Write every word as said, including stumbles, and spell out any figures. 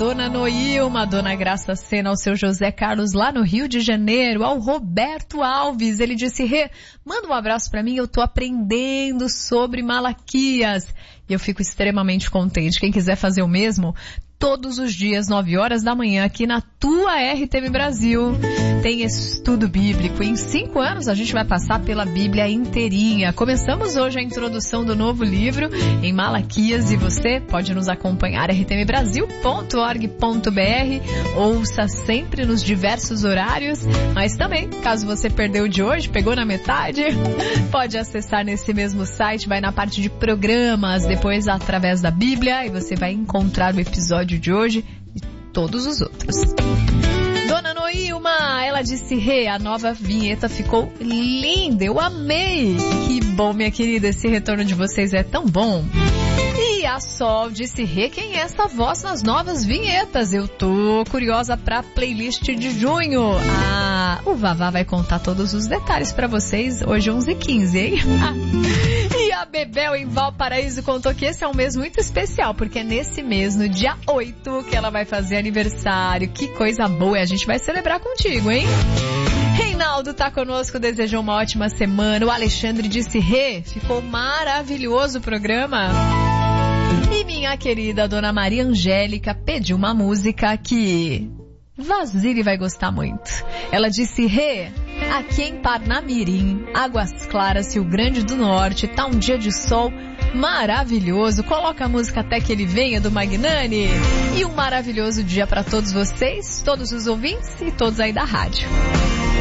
Dona Noilma, Dona Graça Sena, ao seu José Carlos lá no Rio de Janeiro, ao Roberto Alves. Ele disse: Rê, manda um abraço pra mim, eu tô aprendendo sobre Malaquias. E eu fico extremamente contente. Quem quiser fazer o mesmo, todos os dias, nove horas da manhã, aqui na tua R T M Brasil, tem estudo bíblico. Em cinco anos a gente vai passar pela Bíblia inteirinha. Começamos hoje a introdução do novo livro em Malaquias e você pode nos acompanhar r t m brasil ponto org ponto b r. Ouça sempre nos diversos horários, mas também, caso você perdeu o de hoje, pegou na metade, pode acessar nesse mesmo site, vai na parte de programas, depois através da Bíblia, e você vai encontrar o episódio de hoje e todos os outros. Dona Noilma, ela disse: Rê, a nova vinheta ficou linda, eu amei. Que bom, minha querida, esse retorno de vocês é tão bom. E a Sol disse: Rê, quem é essa voz nas novas vinhetas? Eu tô curiosa pra playlist de junho. Ah, o Vavá vai contar todos os detalhes pra vocês hoje onze e quinze, hein? E a Bebel em Valparaíso contou que esse é um mês muito especial, porque é nesse mês, no dia oito, que ela vai fazer aniversário. Que coisa boa, e a gente vai celebrar contigo, hein? Reinaldo tá conosco, desejou uma ótima semana. O Alexandre disse: Rê, ficou maravilhoso o programa. E minha querida Dona Maria Angélica pediu uma música que Vaziri vai gostar muito. Ela disse: Rê, aqui em Parnamirim, Águas Claras, Rio Grande do Norte, tá um dia de sol maravilhoso. Coloca a música Até Que Ele Venha, do Magnani. E um maravilhoso dia para todos vocês, todos os ouvintes e todos aí da rádio.